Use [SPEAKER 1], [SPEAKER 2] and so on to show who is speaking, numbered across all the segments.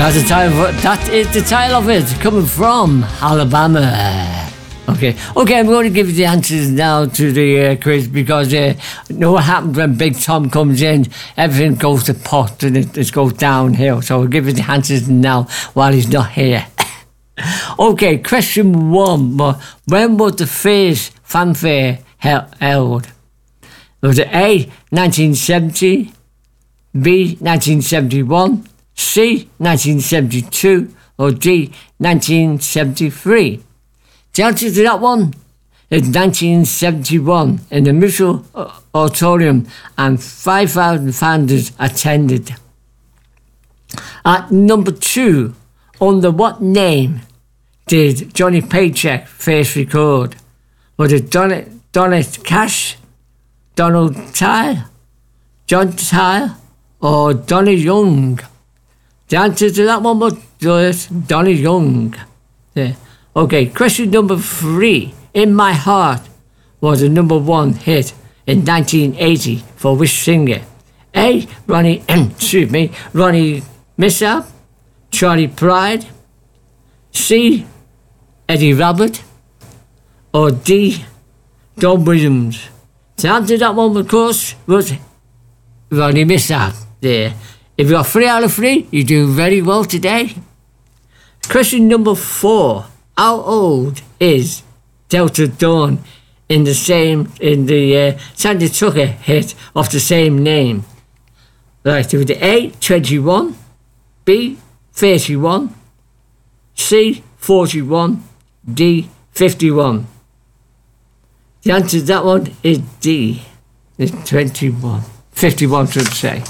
[SPEAKER 1] That's the title. That is the title of it, coming from Alabama. Okay, I'm going to give you the answers now to the quiz because you know what happens when Big Tom comes in? Everything goes to pot and it goes downhill. So I'll give you the answers now while he's not here. Okay, question 1. When was the first fanfare held? Was it A, 1970, B, 1971, C, 1972, or D, 1973? The answer to that one is 1971 in the Mitchell Auditorium, and 5,000 fans attended. At number 2, under what name did Johnny Paycheck first record? Was it Donald Cash, Donald Tyle, John Tyle, or Donny Young? The answer to that one was Donny Young. Yeah. Okay, question number 3. In My Heart was the number 1 hit in 1980 for which singer? A, Ronnie Millsap, Charlie Pride, C, Eddie Rabbitt, or D, Don Williams? The answer to that one, of course, was Ronnie Millsap. There. If you got 3 out of 3, you do very well today. Question number 4. How old is Delta Dawn in the Sandy Tucker hit of the same name? Right, with the A, 21, B, 31, C, 41, D, 51. The answer to that one is D, is 21. 51 should say.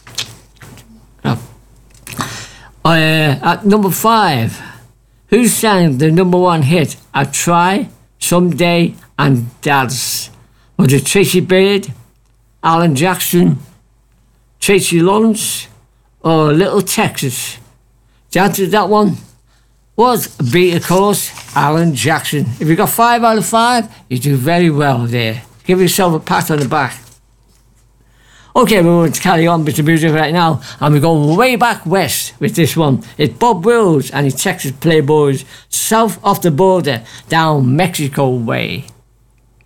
[SPEAKER 1] At number 5. Who sang the number 1 hit, I Try, Someday and Dance? Was it Tracy Beard, Alan Jackson, Tracy Lawrence, or Little Texas? The answer to that one was B, of course, Alan Jackson. If you got 5 out of 5, you do very well there. Give yourself a pat on the back. Okay, we're going to carry on with the music right now, and we're going way back west with this one. It's Bob Wills and his Texas Playboys, south of the border, down Mexico way.